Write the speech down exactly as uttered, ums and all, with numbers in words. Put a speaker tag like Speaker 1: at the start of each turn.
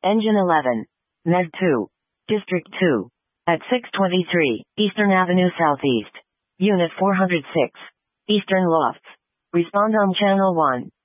Speaker 1: Engine eleven. N E D two. District two. At six twenty-three, Eastern Avenue Southeast. Unit four hundred six. Eastern Lofts. Respond on Channel one.